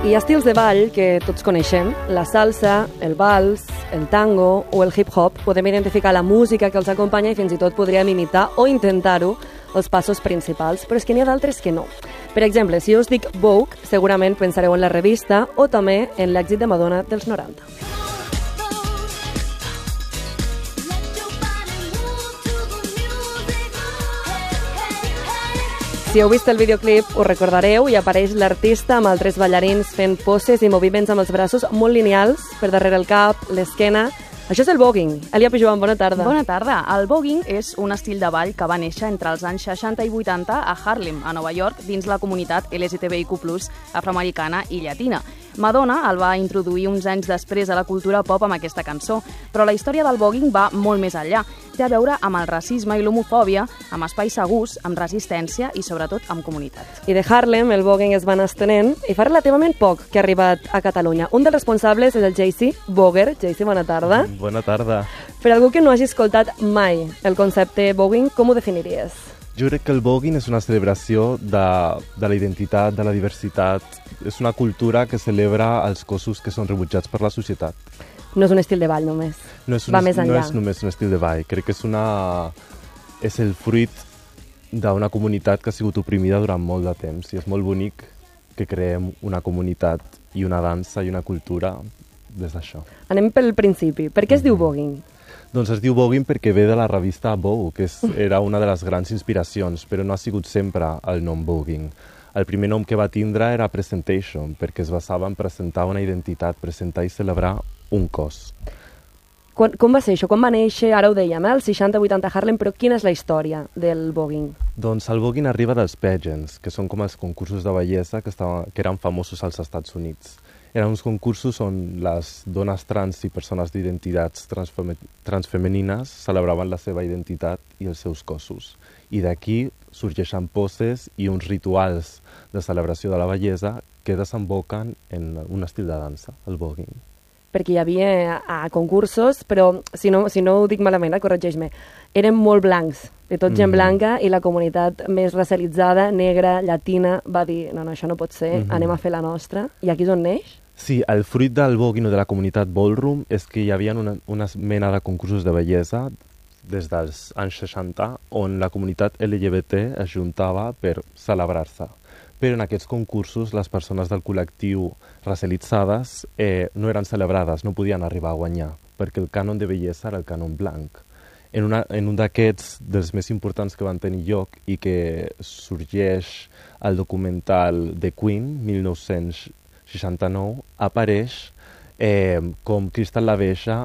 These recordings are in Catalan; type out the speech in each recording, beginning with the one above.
Hi ha estils de ball que tots coneixem, la salsa, el vals, el tango o el hip-hop. Podem identificar la música que els acompanya i fins i tot podríem imitar o intentar-ho els passos principals, però és que n'hi ha d'altres que no. Per exemple, si us dic Vogue, segurament pensareu en la revista o també en l'èxit de Madonna dels 90. Si heu vist el videoclip, us recordareu, i apareix l'artista amb altres ballarins fent poses i moviments amb els braços molt lineals per darrere el cap, l'esquena. Això és el voguing. Elia Pijuan, bona tarda. Bona tarda. El voguing és un estil de ball que va néixer entre els anys 60 i 80 a Harlem, a Nova York, dins la comunitat LGTBIQ+, afroamericana i llatina. Madonna el va introduir uns anys després a la cultura pop amb aquesta cançó, però la història del voguing va molt més enllà. Té a veure amb el racisme i l'homofòbia, amb espais segurs, amb resistència i sobretot amb comunitat. I de Harlem el voguing es va anar estenent i fa relativament poc que ha arribat a Catalunya. Un dels responsables és el JC Boger. JC, bona tarda. Bona tarda. Per algú que no hagi escoltat mai el concepte voguing, com ho definiries? Jo crec que el voguing és una celebració de la identitat, de la diversitat. És una cultura que celebra els cossos que són rebutjats per la societat. No és un estil de ball només. Va més enllà. No és només un estil de ball. Crec que és el fruit d'una comunitat que ha sigut oprimida durant molt de temps. I és molt bonic que creem una comunitat i una dansa i una cultura des d'això. Anem pel principi. Per què es diu voguing? Doncs es diu voguing perquè ve de la revista Vogue, que era una de les grans inspiracions, però no ha sigut sempre el nom voguing. El primer nom que va tindre era presentation, perquè es basava en presentar una identitat, presentar i celebrar un cos. Com va ser això? Com va néixer? Ara ho dèiem, el 60-80 Harlem, però quina és la història del voguing? Doncs el voguing arriba dels pageants, que són com els concursos de bellesa que eren famosos als Estats Units. Eren uns concursos on les dones trans i persones d'identitats transfemenines celebraven la seva identitat i els seus cossos. I d'aquí sorgeixen poses i uns rituals de celebració de la bellesa que desemboquen en un estil de dansa, el voguing. Perquè hi havia concursos, però si no ho dic malament, corregeix-me, eren molt blancs, de tot gent blanca, i la comunitat més racialitzada, negra, llatina, va dir, no, això no pot ser, anem a fer la nostra. I aquí és on neix? Sí, el fruit del voguing o de la comunitat ballroom és que hi havia una mena de concursos de bellesa des dels anys 60 on la comunitat LGBT es juntava per celebrar-se. Però en aquests concursos les persones del col·lectiu racialitzades no eren celebrades, no podien arribar a guanyar, perquè el cànon de bellesa era el cànon blanc. En un d'aquests dels més importants que van tenir lloc i que sorgeix al documental The Queen, 1969, apareix com Crystal LaBeija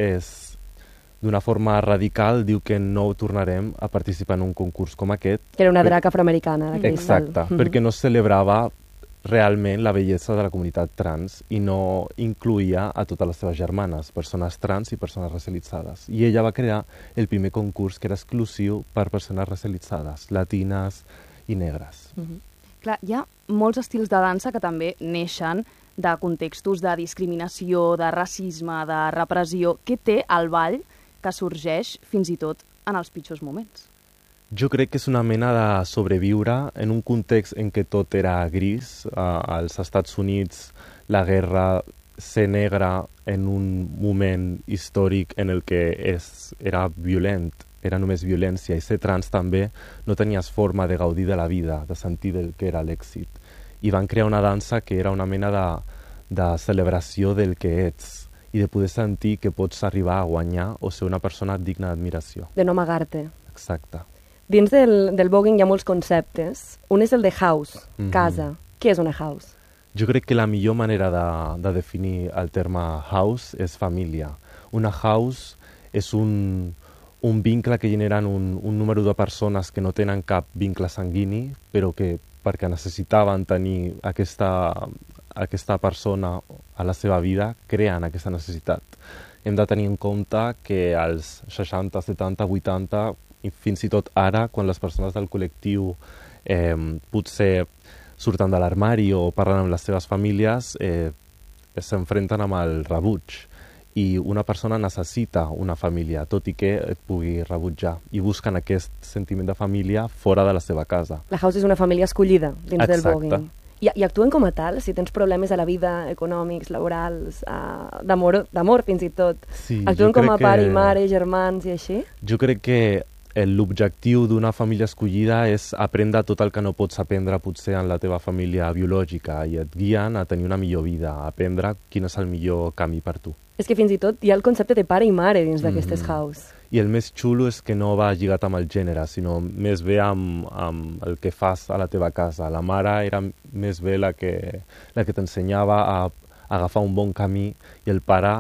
d'una forma radical diu que no tornarem a participar en un concurs com aquest. Que era una drac afroamericana. Exacte, perquè no celebrava realment la bellesa de la comunitat trans i no incluïa a totes les seves germanes, persones trans i persones racialitzades. I ella va crear el primer concurs que era exclusiu per persones racialitzades, latines i negres. Clar, hi ha molts estils de dansa que també neixen de contextos de discriminació, de racisme, de repressió. Què té el ball que sorgeix fins i tot en els pitjors moments? Jo crec que és una mena de sobreviure en un context en què tot era gris. Als Estats Units la guerra, ser negre en un moment històric en el que era violent, era només violència, i ser trans també no tenies forma de gaudir de la vida, de sentir del que era l'èxit. I van crear una dansa que era una mena de celebració del que ets i de poder sentir que pots arribar a guanyar o ser una persona digna d'admiració. De no amagar-te. Exacte. Dins del voguing hi ha molts conceptes. Un és el de house, casa. Què és una house? Jo crec que la millor manera de definir el terme house és família. Una house és un vincle que generen un número de persones que no tenen cap vincle sanguini, però que perquè necessitaven tenir aquesta persona a la seva vida, creen aquesta necessitat. Hem de tenir en compte que als 60, 70, 80, i fins i tot ara, quan les persones del col·lectiu potser surten de l'armari o parlen amb les seves famílies, s'enfrenten amb el rebuig. I una persona necessita una família, tot i que et pugui rebutjar. I busquen aquest sentiment de família fora de la seva casa. La house és una família escollida dins del voguing. I actuen com a tal? Si tens problemes a la vida, econòmics, laborals, d'amor fins i tot. Sí, Actuen com a pare i mare, germans i així? Jo crec que l'objectiu d'una família escollida és aprendre tot el que no pots aprendre potser en la teva família biològica i et guien a tenir una millor vida, a aprendre quin és el millor camí per tu. És que fins i tot hi ha el concepte de pare i mare dins d'aquestes house. I el més xulo és que no va lligat amb el gènere, sinó més bé amb el que fas a la teva casa. La mare era més bé la que t'ensenyava a agafar un bon camí i el pare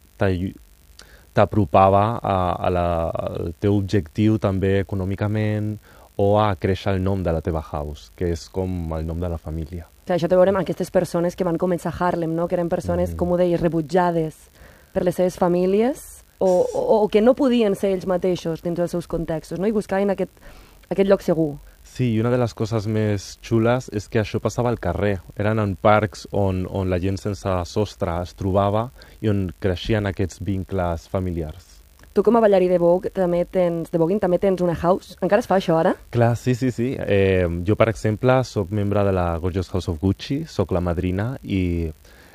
t'apropava al teu objectiu també econòmicament o a créixer el nom de la teva house, que és com el nom de la família. Clar, això té a veure amb aquestes persones que van començar a Harlem, no? Que eren persones, com ho deies, rebutjades per les seves famílies o que no podien ser ells mateixos dins dels seus contextos, no? I buscaven aquest lloc segur. Sí, i una de les coses més xules és que això passava al carrer. Eren en parcs on la gent sense sostre es trobava i on creixien aquests vincles familiars. Tu com a ballarí de voguing també tens una house. Encara es fa això ara? Clar, sí. Jo, per exemple, sóc membre de la Gorgeous House of Gucci, sóc la madrina i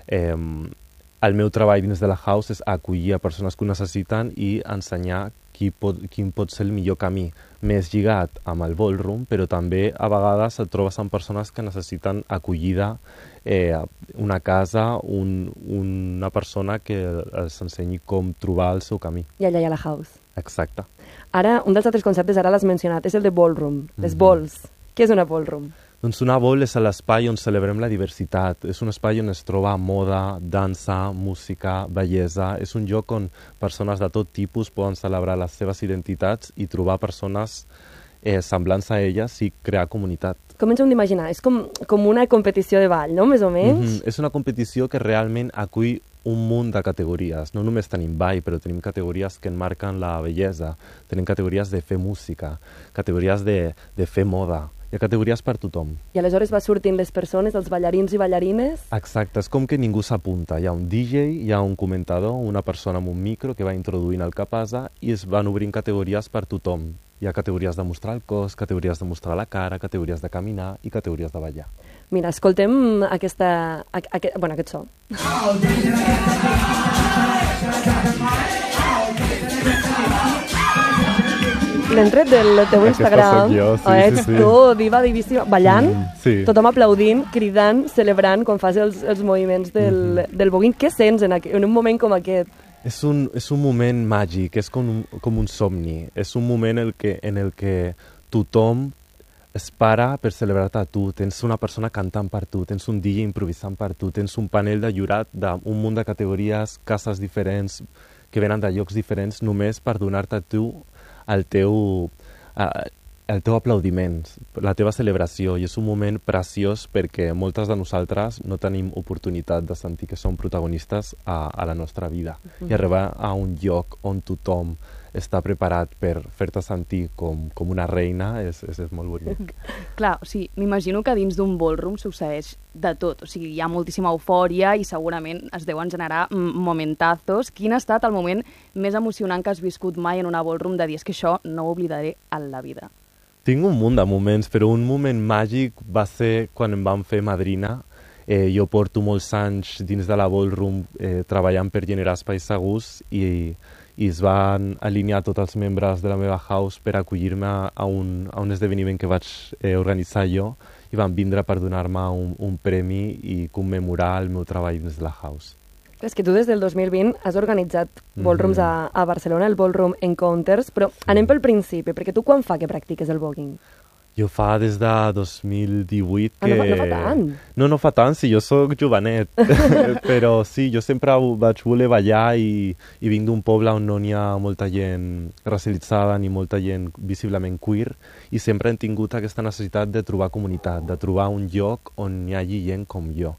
el meu treball dins de la house és acollir a persones que ho necessiten i ensenyar quin pot ser el millor camí, més lligat amb el ballroom, però també a vegades et trobes amb persones que necessiten acollida, una casa, una persona que els ensenyi com trobar el seu camí. I allà hi ha la house. Exacte. Ara, un dels altres conceptes, ara l'has mencionat, és el de ballroom, les balls. Què és una ballroom? Doncs una ball és l'espai on celebrem la diversitat. És un espai on es troba moda, dansa, música, bellesa. És un lloc on persones de tot tipus poden celebrar les seves identitats i trobar persones semblants a elles i crear comunitat. Com ens hem d'imaginar? És com una competició de ball, no? Més o menys? És una competició que realment acull un munt de categories. No només tenim ball, però tenim categories que enmarquen la bellesa. Tenim categories de fer música, categories de fer moda. Hi ha categories per tothom. I aleshores va sortint les persones, els ballarins i ballarines? Exacte, és com que ningú s'apunta. Hi ha un DJ, hi ha un comentador, una persona amb un micro que va introduint el que passa i es van obrint categories per tothom. Hi ha categories de mostrar el cos, categories de mostrar la cara, categories de caminar i categories de ballar. Mira, escoltem aquest so. L'hem tret del teu Instagram. Ets tu, diva divíssima, ballant, tothom aplaudint, cridant, celebrant quan fas els moviments del voguing. Què sents en un moment com aquest? És un moment màgic, és com un somni. És un moment en el que tothom es para per celebrar-te a tu. Tens una persona cantant per tu, tens un DJ improvisant per tu, tens un panel de jurat d'un munt de categories, cases diferents, que venen de llocs diferents, només per donar-te a tu el teu aplaudiment, la teva celebració, i és un moment preciós perquè moltes de nosaltres no tenim oportunitat de sentir que som protagonistes a la nostra vida. I arribar a un lloc on tothom està preparat per fer-te sentir com una reina és molt bonic. Clar, o sigui, m'imagino que dins d'un ballroom succeeix de tot. O sigui, hi ha moltíssima eufòria i segurament es deuen generar momentazos. Quin ha estat el moment més emocionant que has viscut mai en una ballroom de dir és que això no ho oblidaré en la vida? Tinc un munt de moments, però un moment màgic va ser quan em van fer madrina. Jo porto molts anys dins de la ballroom treballant per generar espais segurs i es van alinear tots els membres de la meva house per acollir-me a un esdeveniment que vaig organitzar jo i van vindre per donar-me un premi i commemorar el meu treball dins de la house. És que tu des del 2020 has organitzat ballrooms a Barcelona, el Ballroom Encounters, però anem pel principi, perquè tu quan fa que practiques el voguing? Jo fa des de 2018 que... No fa tant. No fa tant, sí, jo sóc jovenet. Però sí, jo sempre vaig voler ballar i vinc d'un poble on no n'hi ha molta gent racialitzada ni molta gent visiblement queer i sempre hem tingut aquesta necessitat de trobar comunitat, de trobar un lloc on hi hagi gent com jo.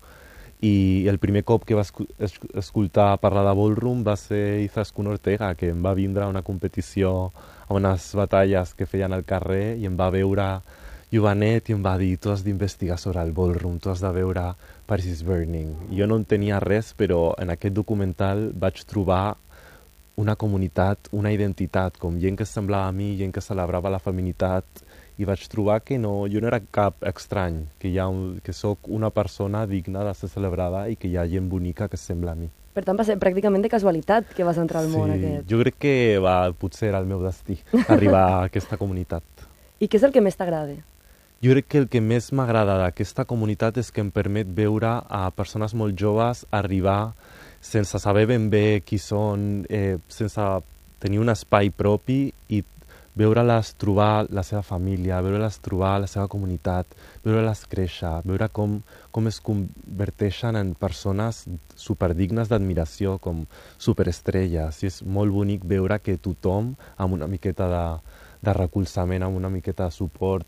I el primer cop que va escoltar parlar de ballroom va ser Izaskun Ortega, que em va vindre a una competició, a unes batalles que feien al carrer i em va veure jovenet i em va dir tu has d'investigar sobre el ballroom, tu has de veure Paris is Burning. Jo no en tenia res, però en aquest documental vaig trobar una comunitat, una identitat, com gent que semblava a mi, gent que celebrava la feminitat i vaig trobar que jo no era cap estrany, que sóc una persona digna de ser celebrada i que hi ha gent bonica que sembla a mi. Per tant, va ser pràcticament de casualitat que vas entrar al món aquest. Jo crec que potser era el meu destí, arribar a aquesta comunitat. I què és el que més t'agrada? Jo crec que el que més m'agrada d'aquesta comunitat és que em permet veure a persones molt joves arribar sense saber ben bé qui són, sense tenir un espai propi i veure-les trobar la seva família, veure-les trobar la seva comunitat, veure-les créixer, veure com es converteixen en persones superdignes d'admiració, com superestrelles. I és molt bonic veure que tothom, amb una miqueta de recolzament, amb una miqueta de suport,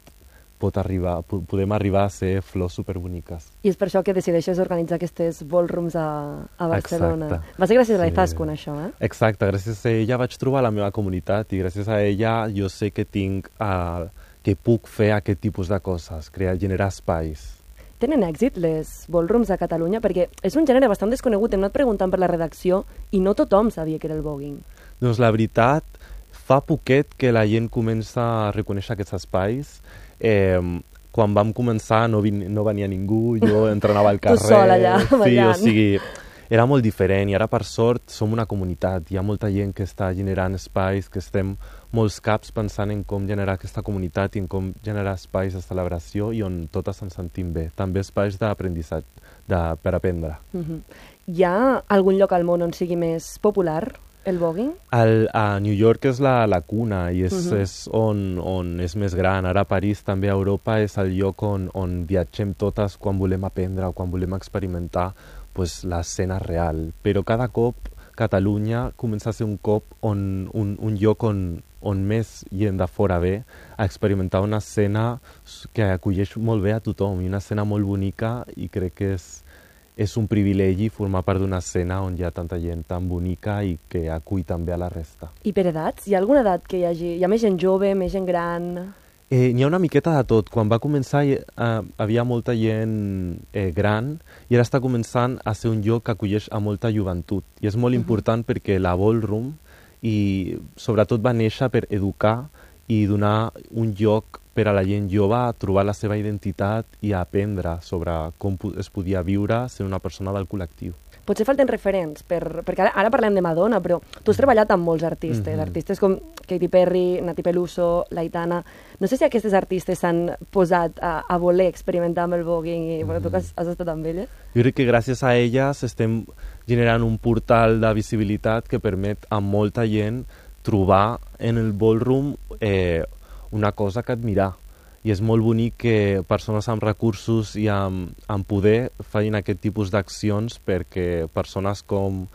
podem arribar a ser flors superboniques. I és per això que decideixes organitzar aquestes ballrooms a Barcelona. Exacte. Va ser gràcies a l'Izaskun, això, eh? Exacte, gràcies a ella vaig trobar la meva comunitat i gràcies a ella jo sé que que puc fer aquest tipus de coses, generar espais. Tenen èxit les ballrooms a Catalunya? Perquè és un gènere bastant desconegut. Hem anat preguntant per la redacció i no tothom sabia que era el voguing. Doncs la veritat, fa poquet que la gent comença a reconèixer aquests espais. Quan vam començar no venia ningú, jo entrenava al carrer. Tu sol allà, ballant. Sí, o sigui, era molt diferent i ara per sort som una comunitat, hi ha molta gent que està generant espais, que estem molts caps pensant en com generar aquesta comunitat i en com generar espais de celebració i on totes ens sentim bé, també espais d'aprenditzatge, per aprendre. Hi ha algun lloc al món on sigui més popular el voguing? A New York és la cuna i és on és més gran. Ara a París, també a Europa, és el lloc on viatgem totes quan volem aprendre o quan volem experimentar l'escena real. Però cada cop Catalunya comença a ser un lloc on més gent de fora ve a experimentar una escena que acolleix molt bé a tothom i una escena molt bonica i crec que és un privilegi formar part d'una escena on hi ha tanta gent tan bonica i que acull també a la resta. I per edats? Hi ha alguna edat que hi hagi? Hi ha més gent jove, més gent gran? N'hi ha una miqueta de tot. Quan va començar havia molta gent gran i ara està començant a ser un lloc que acolleix a molta joventut. I és molt important perquè la ballroom i sobretot va néixer per educar i donar un lloc per a la gent jove a trobar la seva identitat i a aprendre sobre com es podia viure sent una persona del col·lectiu. Potser falten referents, perquè ara parlem de Madonna, però tu has treballat amb molts artistes, artistes com Katy Perry, Nati Peluso, l'Aitana. No sé si aquestes artistes s'han posat a voler experimentar amb el voguing i tu que has estat amb elles. Jo crec que gràcies a elles estem generant un portal de visibilitat que permet a molta gent trobar en el ballroom una cosa que admirar. I és molt bonic que persones amb recursos i amb poder facin aquest tipus d'accions perquè persones com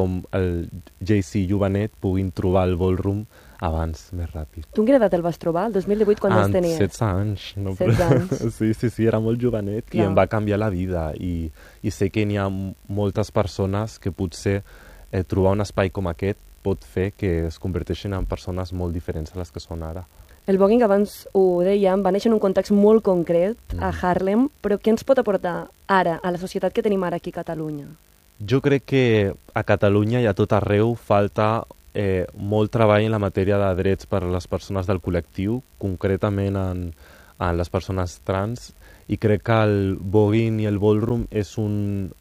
el JC Jovenet puguin trobar el ballroom abans, més ràpid. Tu en quina edat el vas trobar? El 2018 quan més tenies? 16 anys. 16 anys. Sí, era molt jovenet i em va canviar la vida i sé que n'hi ha moltes persones que potser trobar un espai com aquest pot fer que es converteixin en persones molt diferents a les que són ara. El voguing, abans ho dèiem, va néixer en un context molt concret a Harlem, però què ens pot aportar ara, a la societat que tenim ara aquí a Catalunya? Jo crec que a Catalunya i a tot arreu falta molt treball en la matèria de drets per a les persones del col·lectiu, concretament en les persones trans, i crec que el voguing i el ballroom és un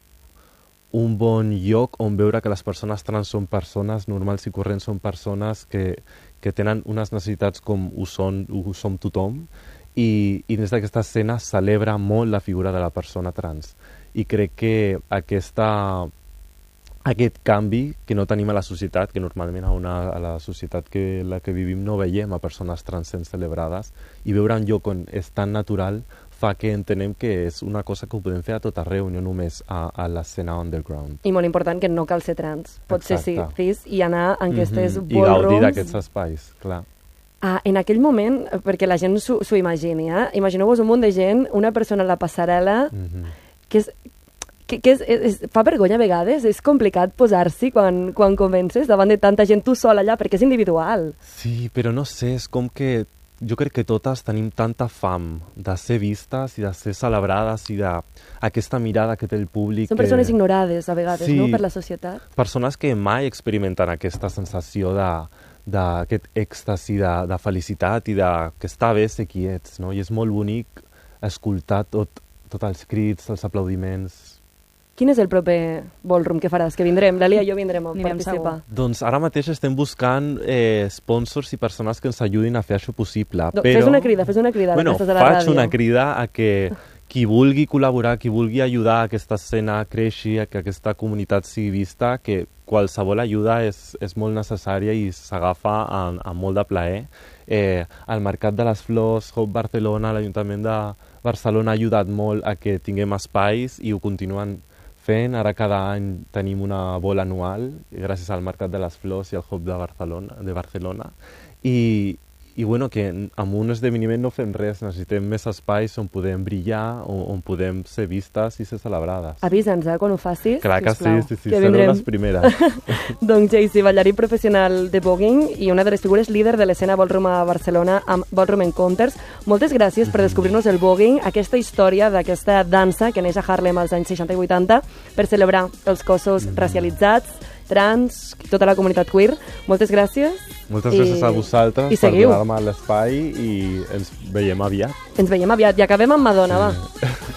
bon lloc on veure que les persones trans són persones normals i corrents, són persones que tenen unes necessitats com ho som tothom i des d'aquesta escena celebra molt la figura de la persona trans i crec que aquest canvi que no tenim a la societat, que normalment a la societat la que vivim no veiem a persones trans sent celebrades i veure un lloc on és tan natural fa que entenem que és una cosa que ho podem fer a tot arreu, no només a l'escena underground. I molt important que no cal ser trans, pot ser cis i anar en aquestes ballrooms. I gaudir d'aquests espais, clar. En aquell moment, perquè la gent s'ho imagini, imagineu-vos un munt de gent, una persona a la passarel·la, que fa vergonya a vegades, és complicat posar-s'hi quan comences davant de tanta gent tu sol allà, perquè és individual. Sí, però no sé, és com que jo crec que totes tenim tanta fam de ser vistes i de ser celebrades i d'aquesta mirada que té el públic. Són persones ignorades, a vegades, no?, per la societat. Persones que mai experimenten aquesta sensació d'aquest èxtasi de felicitat i que està bé ser quiets, no? I és molt bonic escoltar tots els crits, els aplaudiments. Quin és el proper ballroom que faràs? Que vindrem, l'Elia i jo vindrem a participar. Doncs ara mateix estem buscant sponsors i persones que ens ajudin a fer això possible. Però... Fes una crida. Bueno, faig una crida a que qui vulgui col·laborar, qui vulgui ajudar a aquesta escena a créixer, a que aquesta comunitat sigui vista, que qualsevol ajuda és molt necessària i s'agafa amb molt de plaer. El Mercat de les Flors, Hope Barcelona, l'Ajuntament de Barcelona ha ajudat molt a que tinguem espais i ho continuen fent. Ara cada any tenim una bola anual gràcies al Mercat de les Flors i al Hope de Barcelona. I bueno, que amb un esdeveniment no fem res, necessitem més espais on podem brillar, on podem ser vistes i ser celebrades. Avisa'ns, quan ho facis. Clar que sisplau, sí, sereu les primeres. Doncs Jaycee, ballarí professional de voguing i una de les figures líder de l'escena ballroom a Barcelona amb Ballroom Encounters. Moltes gràcies per descobrir-nos el voguing, aquesta història d'aquesta dansa que neix a Harlem als anys 60 i 80 per celebrar els cossos racialitzats, trans, tota la comunitat queer. Moltes gràcies. Moltes gràcies a vosaltres per donar-me l'espai i ens veiem aviat. Ens veiem aviat i acabem amb Madonna, va.